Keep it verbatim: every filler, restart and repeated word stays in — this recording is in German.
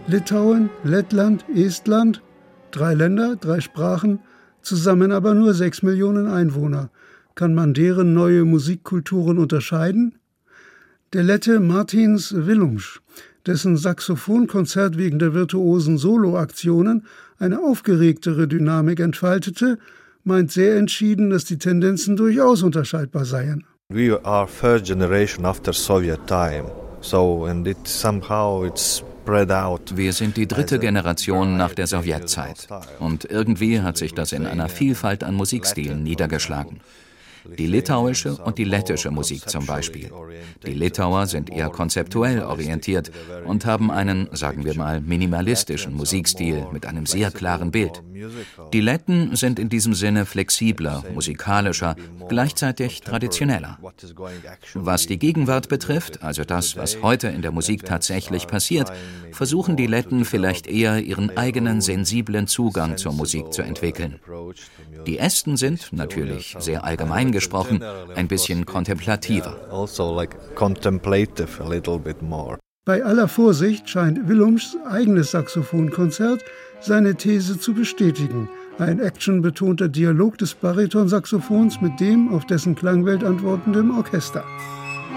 Litauen, Lettland, Estland, drei Länder, drei Sprachen, zusammen aber nur sechs Millionen Einwohner. Kann man deren neue Musikkulturen unterscheiden? Der Lette Martins Willumsch, dessen Saxophonkonzert wegen der virtuosen Soloaktionen eine aufgeregtere Dynamik entfaltete, meint sehr entschieden, dass die Tendenzen durchaus unterscheidbar seien. We are third generation after Soviet time, so and it somehow it's spread out. Wir sind die dritte Generation nach der Sowjetzeit und irgendwie hat sich das in einer Vielfalt an Musikstilen niedergeschlagen. Die litauische und die lettische Musik zum Beispiel. Die Litauer sind eher konzeptuell orientiert und haben einen, sagen wir mal, minimalistischen Musikstil mit einem sehr klaren Bild. Die Letten sind in diesem Sinne flexibler, musikalischer, gleichzeitig traditioneller. Was die Gegenwart betrifft, also das, was heute in der Musik tatsächlich passiert, versuchen die Letten vielleicht eher ihren eigenen sensiblen Zugang zur Musik zu entwickeln. Die Esten sind, natürlich sehr allgemein gesprochen, ein bisschen kontemplativer. Bei aller Vorsicht scheint Willumschs eigenes Saxophonkonzert seine These zu bestätigen. Ein actionbetonter Dialog des Baritonsaxophons mit dem auf dessen Klangwelt antwortenden Orchester.